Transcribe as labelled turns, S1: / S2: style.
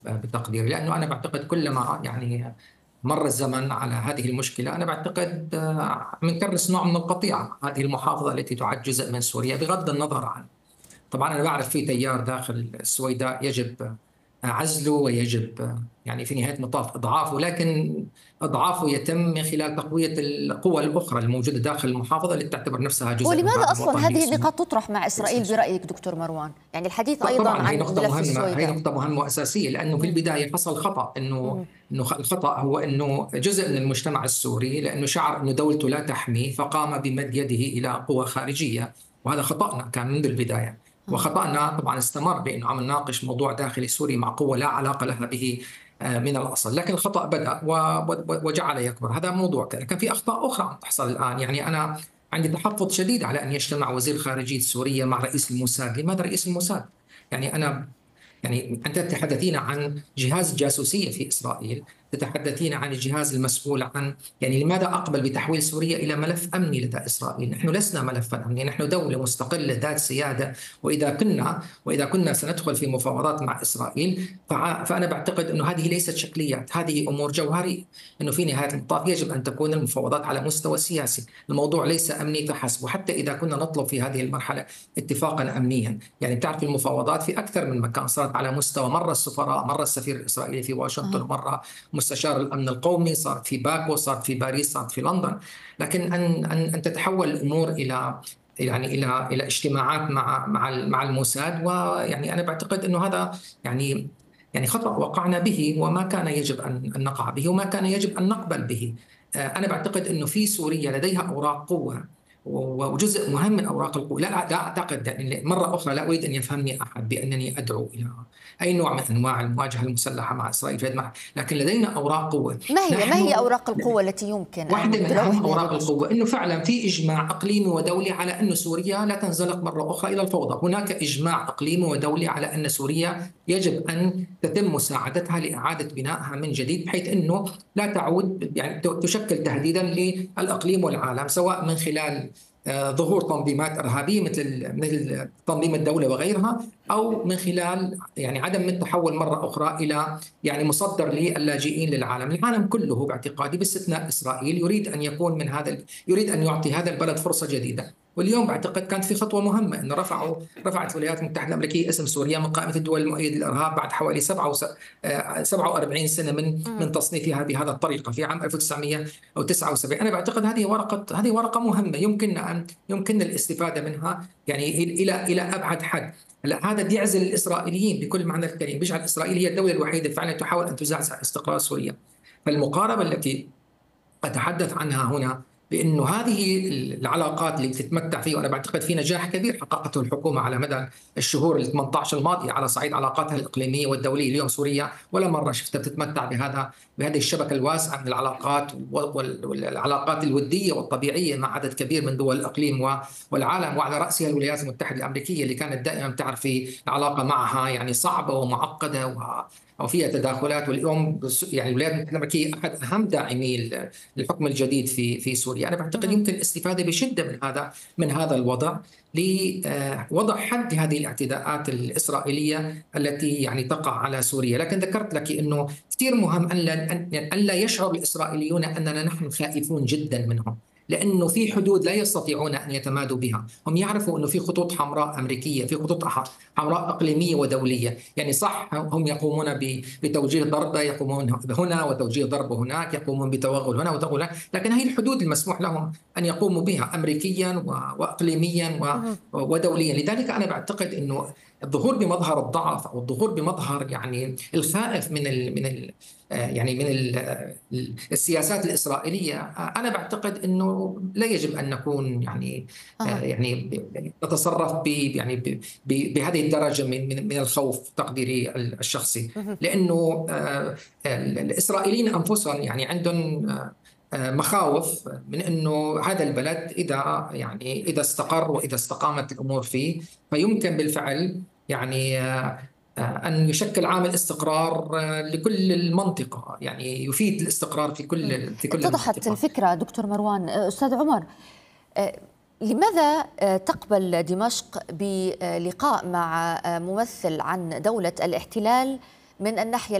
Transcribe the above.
S1: بتقديري، لأنه أنا بعتقد كلما يعني مر الزمن على هذه المشكلة أنا بعتقد بنكرس نوع من القطيعة. هذه المحافظة التي تعد جزء من سوريا بغض النظر عن، طبعا أنا بعرف في تيار داخل السويداء يجب عزله ويجب يعني في نهاية المطاف إضعافه، لكن إضعافه يتم من خلال تقوية القوى الأخرى الموجودة داخل المحافظة اللي تعتبر نفسها جزء من
S2: ولماذا
S1: هذا
S2: أصلا
S1: الوطن اللي
S2: هذه
S1: اسمه
S2: النقاط تطرح مع إسرائيل برأيك دكتور مروان؟ يعني الحديث أيضا
S1: طبعا هي
S2: عن
S1: نقطة
S2: ملف
S1: مهمة، هي
S2: السويداء.
S1: نقطة مهمة وأساسية، لأنه في البداية حصل خطأ، إنه الخطأ هو إنه جزء من المجتمع السوري لأنه شعر إنه دولته لا تحميه فقام بمد يده إلى قوى خارجية، وهذا خطأنا كان منذ البداية. وخطأنا طبعا استمر بأنه عم نناقش موضوع داخلي سوري مع قوة لا علاقة لها به من الأصل، لكن الخطأ بدأ وجعل يكبر. هذا موضوع، لكن في أخطاء أخرى عم تحصل الآن. يعني أنا عندي تحفظ شديد على أن يجتمع وزير خارجية سوريا مع رئيس الموساد. لماذا رئيس الموساد؟ يعني أنت تتحدثين عن جهاز جاسوسية في إسرائيل، تتحدثين عن الجهاز المسؤول عن، يعني لماذا أقبل بتحويل سوريا إلى ملف أمني لدى إسرائيل؟ نحن لسنا ملفا أمني، نحن دولة مستقلة ذات سيادة. وإذا كنا سندخل في مفاوضات مع إسرائيل فأنا بعتقد أنه هذه ليست شكليات، هذه أمور جوهرية. أنه في نهاية المطاف يجب أن تكون المفاوضات على مستوى سياسي، الموضوع ليس أمني فحسب. وحتى إذا كنا نطلب في هذه المرحلة اتفاقا أمنيا، يعني بتعرف المفاوضات في أكثر من مكان صارت على مستوى، مرة السفراء، مرة السفير الإسرائيلي في واشنطن، مرة مستشار الأمن القومي، صارت في باكو، صارت في باريس، صارت في لندن. لكن أن تتحول الأمور إلى إلى اجتماعات مع الموساد، ويعني أنا بعتقد أنه هذا يعني خطأ وقعنا به، وما كان يجب أن نقع به، وما كان يجب أن نقبل به. أنا بعتقد أنه في سوريا لديها أوراق قوة، وجزء مهم من اوراق القوه. لا اعتقد، يعني مره اخرى لا اريد ان يفهمني احد بانني ادعو الى اي نوع من انواع المواجهه المسلحه مع اسرائيل في لكن لدينا اوراق قوه.
S2: ما هي أوراق القوة التي يمكن
S1: واحدة
S2: أن
S1: من
S2: تلوح
S1: أهم
S2: بها
S1: أوراق
S2: دمشق؟
S1: القوة أنه فعلا في إجماع إقليمي ودولي على أن سوريا لا تنزلق مرة أخرى إلى الفوضى. هناك إجماع إقليمي ودولي على أن سوريا يجب أن تتم مساعدتها لإعادة بنائها من جديد، بحيث أنه لا تعود يعني تشكل تهديدا للإقليم والعالم، سواء من خلال ظهور تنظيمات إرهابية مثل تنظيم الدولة وغيرها، أو من خلال يعني عدم التحول مرة أخرى إلى يعني مصدر للاجئين للعالم. العالم كله باعتقادي باستثناء إسرائيل يريد أن يعطي هذا البلد فرصة جديدة. واليوم بعتقد كانت في خطوة مهمة، أنه رفعت الولايات المتحدة الأمريكية اسم سوريا من قائمة الدول المؤيدة للإرهاب بعد حوالي 47 سنة من تصنيفها بهذا الطريقة في عام 1979. أنا بعتقد هذه ورقة مهمة يمكن الاستفادة منها يعني إلى أبعد حد. لا، هذا بيعزل الإسرائيليين بكل معنى الكلمة، بيجعل إسرائيل هي الدولة الوحيدة فعلا تحاول أن تزعزع استقرار سوريا. فالمقاربة التي أتحدث عنها هنا بأنه هذه العلاقات اللي بتتمتع فيه، وأنا بعتقد في نجاح كبير حققته الحكومة على مدى الشهور ال 18 الماضية على صعيد علاقاتها الإقليمية والدولية. اليوم سوريا ولا مرة شفتها بتتمتع بهذه الشبكة الواسعة من العلاقات والعلاقات الودية والطبيعية مع عدد كبير من دول الإقليم والعالم، وعلى رأسها الولايات المتحدة الأمريكية اللي كانت دائما تعرفي العلاقة معها يعني صعبة ومعقدة وفيها تداخلات. واليوم يعني الولايات المتحدة الأمريكية أحد أهم داعمي للحكم الجديد في سوريا. أنا بعتقد يمكن الاستفادة بشدة من هذا الوضع لوضع حد لهذه الاعتداءات الإسرائيلية التي يعني تقع على سوريا. لكن ذكرت لك أنه كثير مهم أن لا يشعر الإسرائيليون أننا نحن خائفون جدا منهم، لأنه في حدود لا يستطيعون أن يتمادوا بها. هم يعرفوا أنه في خطوط حمراء أمريكية، في خطوط حمراء إقليمية ودولية. يعني صح هم يقومون بتوجيه ضربة، يقومون هنا وتوجيه ضربة هناك، يقومون بتوغل هنا وتوغل هناك، لكن هي الحدود المسموح لهم أن يقوموا بها أمريكيا وإقليميا ودوليا. لذلك أنا بعتقد أنه الظهور بمظهر الضعف أو الظهور بمظهر يعني الخائف من السياسات الإسرائيلية، أنا بعتقد أنه لا يجب أن نكون يعني نتصرف بهذه الدرجة من الخوف تقديري الشخصي. لأنه الإسرائيليين أنفسهم يعني عندهم مخاوف من أنه هذا البلد إذا استقر وإذا استقامت الأمور فيه فيمكن بالفعل يعني أن يشكل عامل استقرار لكل المنطقة، يعني يفيد الاستقرار في كل
S2: اتضحت
S1: المنطقة.
S2: الفكرة دكتور مروان. أستاذ عمر، لماذا تقبل دمشق بلقاء مع ممثل عن دولة الاحتلال من الناحية